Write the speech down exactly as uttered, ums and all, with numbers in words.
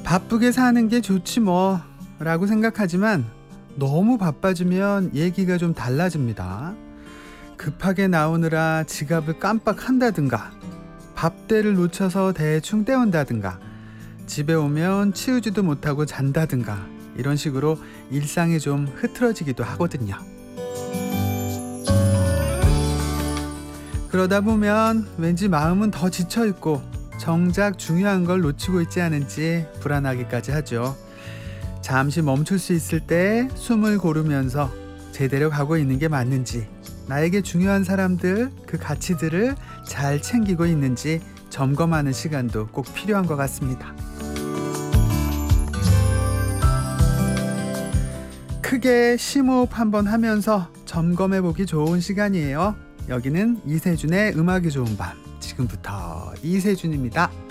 바쁘게 사는 게 좋지 뭐 라고 생각하지만 너무 바빠지면 얘기가 좀 달라집니다. 급하게 나오느라 지갑을 깜빡한다든가, 밥때를 놓쳐서 대충 때운다든가, 집에 오면 치우지도 못하고 잔다든가, 이런 식으로 일상이 좀 흐트러지기도 하거든요. 그러다 보면 왠지 마음은 더 지쳐있고 정작 중요한 걸 놓치고 있지 않은지 불안하기까지 하죠. 잠시 멈출 수 있을 때 숨을 고르면서 제대로 가고 있는 게 맞는지, 나에게 중요한 사람들, 그 가치들을 잘 챙기고 있는지 점검하는 시간도 꼭 필요한 것 같습니다. 크게 심호흡 한번 하면서 점검해보기 좋은 시간이에요. 여기는 이세준의 음악이 좋은 밤. 지금부터 이세준입니다.